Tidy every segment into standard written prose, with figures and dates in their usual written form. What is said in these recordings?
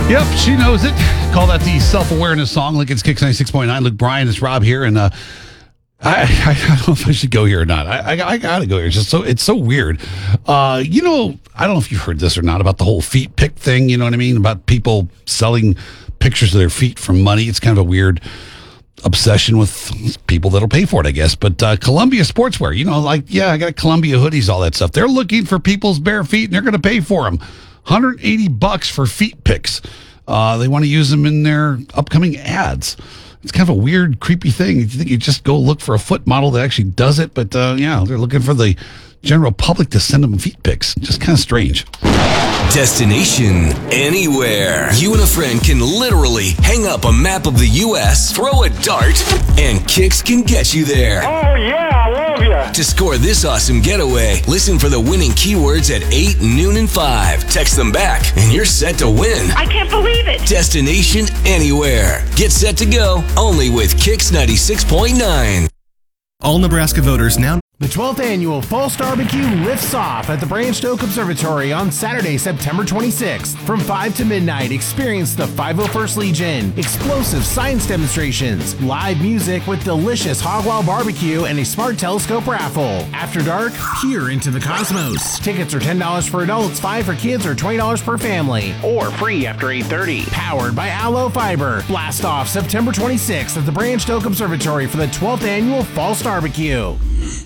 Yep, she knows it. Call that the self-awareness song. Lincoln's Kicks 96.9. Luke Bryan, it's Rob here, and I don't know if I should go here or not. I gotta go here. It's so weird. I don't know if you've heard this or not about the whole feet pic thing. You know what I mean? About people selling pictures of their feet for money. It's kind of a weird obsession with people that'll pay for it, I guess. But Columbia Sportswear, I got Columbia hoodies, all that stuff. They're looking for people's bare feet, and they're going to pay for them. $180 for feet pics. They want to use them in their upcoming ads. It's kind of a weird, creepy thing. You think you just go look for a foot model that actually does it, but they're looking for the general public to send them feet pics. Just kind of strange. Destination anywhere. You and a friend can literally hang up a map of the U.S., throw a dart, and Kicks can get you there. Oh, yeah, I love you. To score this awesome getaway, listen for the winning keywords at 8, noon, and 5. Text them back, and you're set to win. I can't believe it. Destination anywhere. Get set to go, only with Kicks 96.9. All Nebraska voters now. The 12th annual Fall Star Barbecue lifts off at the Branched Oak Observatory on Saturday, September 26th. From 5 to midnight, experience the 501st Legion, explosive science demonstrations, live music with delicious hog wild barbecue, and a smart telescope raffle. After dark, peer into the cosmos. Tickets are $10 for adults, $5 for kids, or $20 per family, or free after 8:30. Powered by Aloe Fiber. Blast off September 26th at the Branched Oak Observatory for the 12th annual Fall Star Barbecue.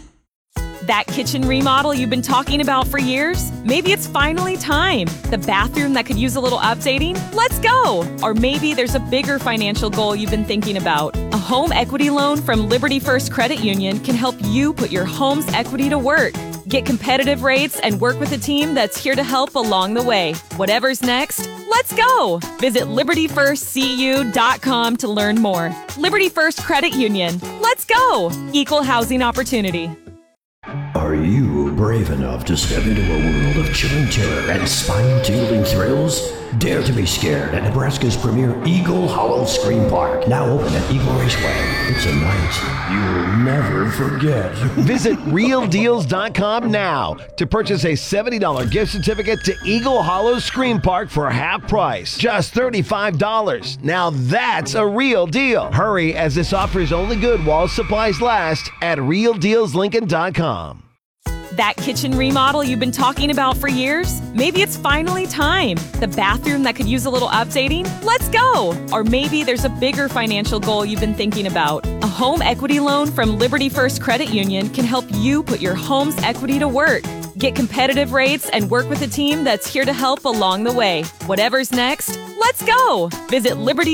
That kitchen remodel you've been talking about for years? Maybe it's finally time. The bathroom that could use a little updating? Let's go! Or maybe there's a bigger financial goal you've been thinking about. A home equity loan from Liberty First Credit Union can help you put your home's equity to work. Get competitive rates and work with a team that's here to help along the way. Whatever's next, let's go! Visit LibertyFirstCU.com to learn more. Liberty First Credit Union. Let's go! Equal housing opportunity. Are you brave enough to step into a world of chilling terror and spine-tingling thrills? Dare to be scared at Nebraska's premier Eagle Hollow Scream Park, now open at Eagle Raceway. It's a night you'll never forget. Visit RealDeals.com now to purchase a $70 gift certificate to Eagle Hollow Scream Park for half price. Just $35. Now that's a real deal. Hurry, as this offer is only good while supplies last at RealDealsLincoln.com. That kitchen remodel you've been talking about for years? Maybe it's finally time. The bathroom that could use a little updating? Let's go! Or maybe there's a bigger financial goal you've been thinking about. A home equity loan from Liberty First Credit Union can help you put your home's equity to work. Get competitive rates and work with a team that's here to help along the way. Whatever's next, let's go! Visit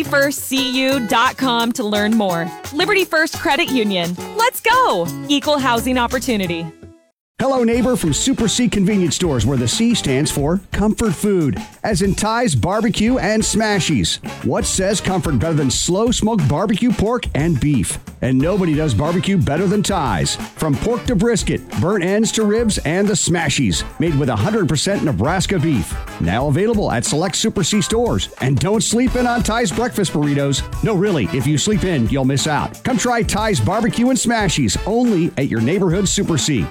LibertyFirstCU.com to learn more. Liberty First Credit Union. Let's go! Equal housing opportunity. Hello, neighbor from Super C Convenience Stores, where the C stands for comfort food, as in Ty's Barbecue and Smashies. What says comfort better than slow-smoked barbecue pork and beef? And nobody does barbecue better than Ty's. From pork to brisket, burnt ends to ribs, and the Smashies, made with 100% Nebraska beef. Now available at select Super C stores. And don't sleep in on Ty's breakfast burritos. No, really, if you sleep in, you'll miss out. Come try Ty's Barbecue and Smashies, only at your neighborhood Super C.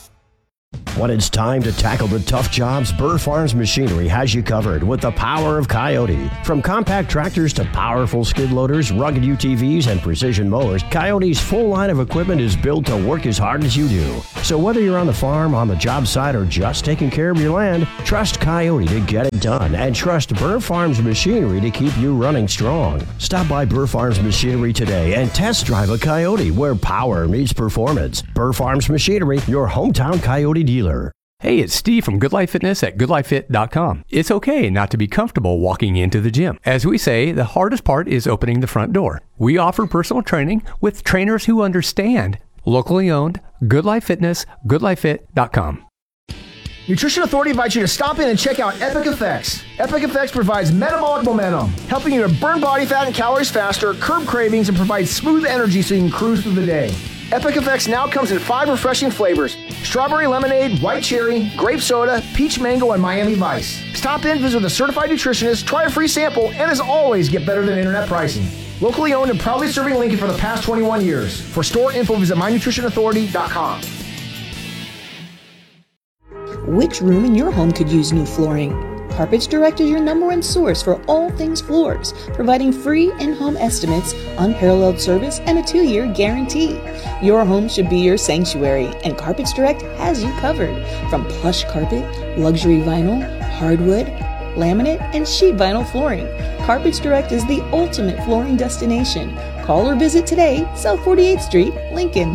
When it's time to tackle the tough jobs, Burr Farms Machinery has you covered with the power of Coyote. From compact tractors to powerful skid loaders, rugged UTVs, and precision mowers, Coyote's full line of equipment is built to work as hard as you do. So whether you're on the farm, on the job site, or just taking care of your land, trust Coyote to get it done, and trust Burr Farms Machinery to keep you running strong. Stop by Burr Farms Machinery today and test drive a Coyote, where power meets performance. Burr Farms Machinery, your hometown Coyote dealer. Hey, it's Steve from Good Life Fitness at GoodLifeFit.com. It's okay not to be comfortable walking into the gym. As we say, the hardest part is opening the front door. We offer personal training with trainers who understand. Locally owned, Good Life Fitness, GoodLifeFit.com. Nutrition Authority invites you to stop in and check out Epic Effects. Epic Effects provides metabolic momentum, helping you to burn body fat and calories faster, curb cravings, and provide smooth energy so you can cruise through the day. Epic Effects now comes in 5 refreshing flavors: strawberry lemonade, white cherry, grape soda, peach mango, and Miami Vice. Stop in, visit with a certified nutritionist, try a free sample, and as always, get better than internet pricing. Locally owned and proudly serving Lincoln for the past 21 years. For store info, visit mynutritionauthority.com. Which room in your home could use new flooring? Carpets Direct is your #1 source for all things floors, providing free in-home estimates, unparalleled service, and a 2-year guarantee. Your home should be your sanctuary, and Carpets Direct has you covered. From plush carpet, luxury vinyl, hardwood, laminate, and sheet vinyl flooring, Carpets Direct is the ultimate flooring destination. Call or visit today, South 48th Street, Lincoln.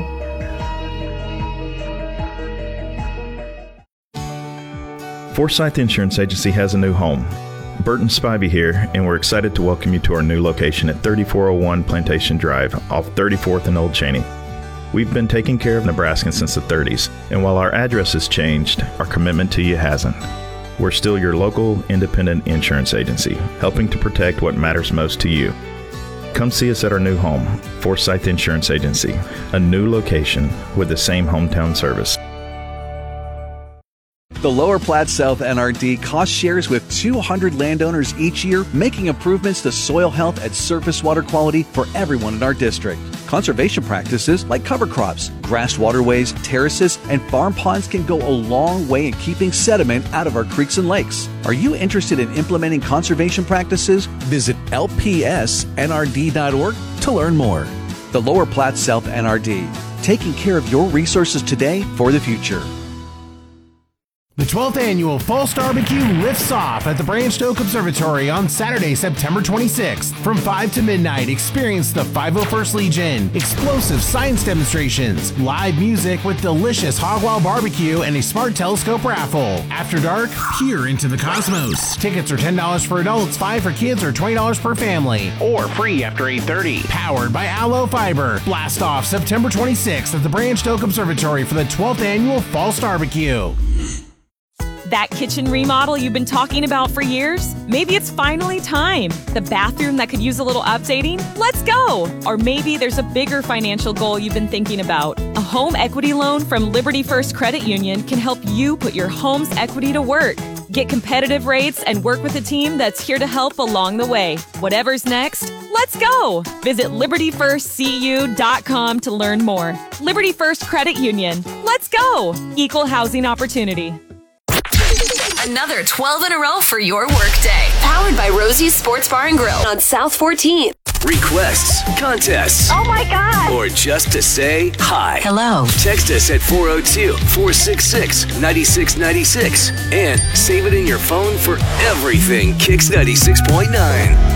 Forsyth Insurance Agency has a new home. Burton Spivey here, and we're excited to welcome you to our new location at 3401 Plantation Drive off 34th and Old Cheney. We've been taking care of Nebraskans since the 30s, and while our address has changed, our commitment to you hasn't. We're still your local, independent insurance agency, helping to protect what matters most to you. Come see us at our new home, Forsyth Insurance Agency, a new location with the same hometown service. The Lower Platte South NRD cost shares with 200 landowners each year, making improvements to soil health and surface water quality for everyone in our district. Conservation practices like cover crops, grassed waterways, terraces, and farm ponds can go a long way in keeping sediment out of our creeks and lakes. Are you interested in implementing conservation practices? Visit lpsnrd.org to learn more. The Lower Platte South NRD, taking care of your resources today for the future. The 12th annual False Barbecue lifts off at the Branch Oak Observatory on Saturday, September 26th. From 5 to midnight, experience the 501st Legion, explosive science demonstrations, live music with delicious hog wild barbecue, and a smart telescope raffle. After dark, peer into the cosmos. Tickets are $10 for adults, $5 for kids, or $20 per family. Or free after 8:30. Powered by Aloe Fiber. Blast off September 26th at the Branch Oak Observatory for the 12th annual False Barbecue. That kitchen remodel you've been talking about for years? Maybe it's finally time. The bathroom that could use a little updating? Let's go! Or maybe there's a bigger financial goal you've been thinking about. A home equity loan from Liberty First Credit Union can help you put your home's equity to work. Get competitive rates and work with a team that's here to help along the way. Whatever's next, let's go! Visit libertyfirstcu.com to learn more. Liberty First Credit Union. Let's go! Equal housing opportunity. Another 12 in a row for your workday. Powered by Rosie's Sports Bar and Grill on South 14th. Requests, contests. Oh my God. Or just to say hi. Hello. Text us at 402-466-9696 and save it in your phone for everything Kicks 96.9.